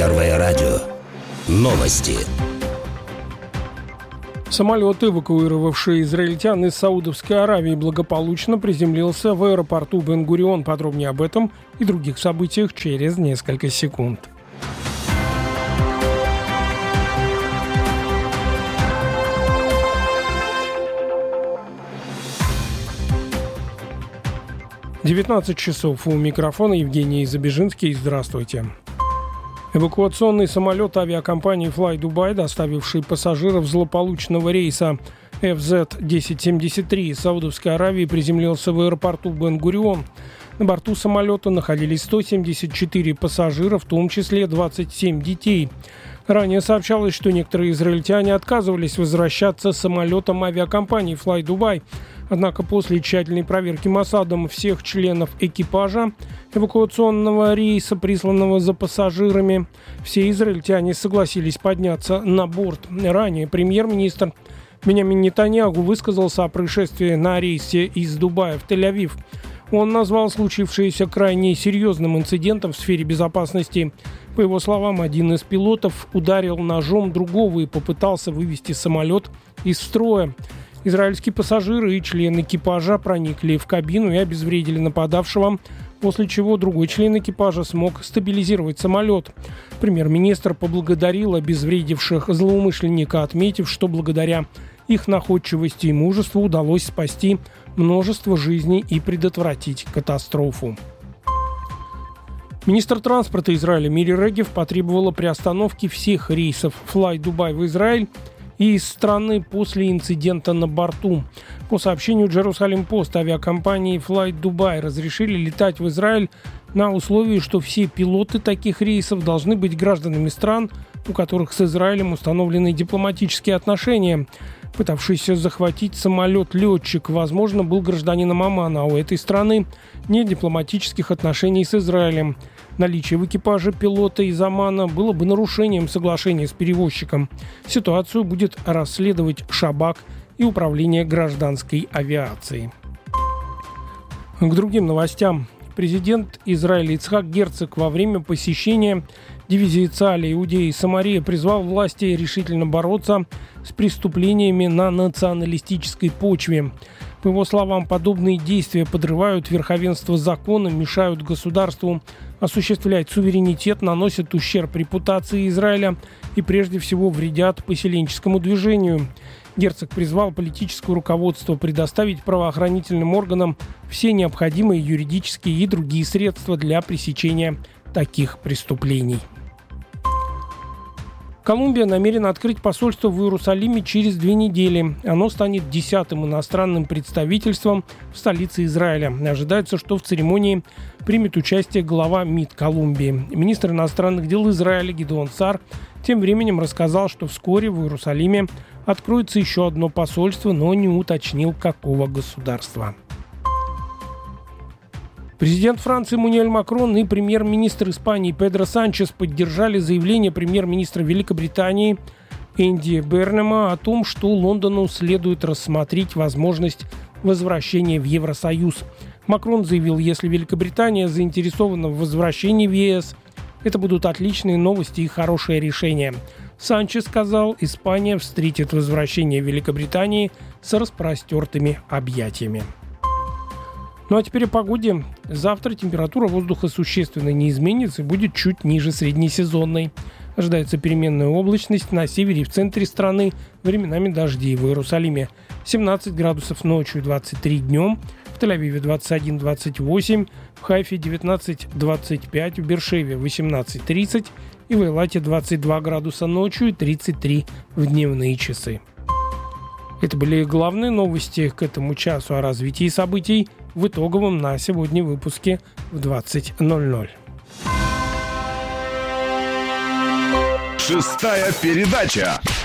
Первое радио. Новости. Самолет, эвакуировавший израильтян из Саудовской Аравии, благополучно приземлился в аэропорту Бен-Гурион. Подробнее об этом и других событиях через несколько секунд. «19 часов». У микрофона Евгений Забежинский. Здравствуйте. Эвакуационный самолет авиакомпании Fly Dubai, доставивший пассажиров злополучного рейса FZ-1073 из Саудовской Аравии, приземлился в аэропорту Бен-Гурион. На борту самолета находились 174 пассажира, в том числе 27 детей. Ранее сообщалось, что некоторые израильтяне отказывались возвращаться самолетом авиакомпании Fly Dubai. Однако после тщательной проверки Моссадом всех членов экипажа эвакуационного рейса, присланного за пассажирами, все израильтяне согласились подняться на борт. Ранее премьер-министр Биньямин Нетаньяху высказался о происшествии на рейсе из Дубая в Тель-Авив. Он назвал случившееся крайне серьезным инцидентом в сфере безопасности. По его словам, один из пилотов ударил ножом другого и попытался вывести самолет из строя. Израильские пассажиры и член экипажа проникли в кабину и обезвредили нападавшего, после чего другой член экипажа смог стабилизировать самолет. Премьер-министр поблагодарил обезвредивших злоумышленника, отметив, что благодаря их находчивости и мужеству удалось спасти множество жизней и предотвратить катастрофу. Министр транспорта Израиля Мири Регев потребовала приостановки всех рейсов Fly Dubai в Израиль и из страны после инцидента на борту. По сообщению Jerusalem Post, авиакомпании Fly Dubai разрешили летать в Израиль на условии, что все пилоты таких рейсов должны быть гражданами стран, у которых с Израилем установлены дипломатические отношения. Пытавшийся захватить самолет летчик, возможно, был гражданином Омана, а у этой страны нет дипломатических отношений с Израилем. Наличие в экипаже пилота из Омана было бы нарушением соглашения с перевозчиком. Ситуацию будет расследовать Шабак и Управление гражданской авиации. К другим новостям. Президент Израиля Ицхак Герцог во время посещения дивизии Цааля Иудеи и Самарии призвал власти решительно бороться с преступлениями на националистической почве. По его словам, подобные действия подрывают верховенство закона, мешают государству осуществлять суверенитет, наносят ущерб репутации Израиля и прежде всего вредят поселенческому движению. Герцог призвал политическое руководство предоставить правоохранительным органам все необходимые юридические и другие средства для пресечения таких преступлений. Колумбия намерена открыть посольство в Иерусалиме через 2 недели. Оно станет 10-м иностранным представительством в столице Израиля. Ожидается, что в церемонии примет участие глава МИД Колумбии. Министр иностранных дел Израиля Гидеон Саар тем временем рассказал, что вскоре в Иерусалиме откроется еще одно посольство, но не уточнил, какого государства. Президент Франции Эммануэль Макрон и премьер-министр Испании Педро Санчес поддержали заявление премьер-министра Великобритании Энди Бернема о том, что Лондону следует рассмотреть возможность возвращения в Евросоюз. Макрон заявил, если Великобритания заинтересована в возвращении в ЕС, это будут отличные новости и хорошее решение. Санчес сказал, Испания встретит возвращение Великобритании с распростертыми объятиями. Ну а теперь о погоде. Завтра температура воздуха существенно не изменится и будет чуть ниже среднесезонной. Ожидается переменная облачность на севере и в центре страны, временами дожди. В Иерусалиме 17 градусов ночью, 23 днем, в Тель-Авиве 21-28, в Хайфе 19-25, в Бершеве 18-30 и в Эйлате 22 градуса ночью и 33 в дневные часы. Это были главные новости к этому часу о развитии событий в итоговом на сегодня выпуске в 20:00. Шестая передача.